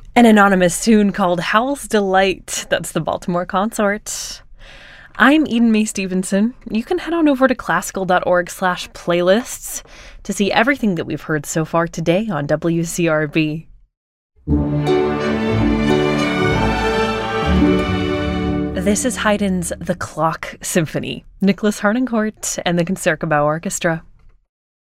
An anonymous tune called Howl's Delight. That's the Baltimore Consort. I'm Eden Mae Stevenson. You can head on over to classical.org/playlists to see everything that we've heard so far today on WCRB. This is Haydn's The Clock Symphony, Nicholas Harnoncourt and the Concertgebouw Orchestra.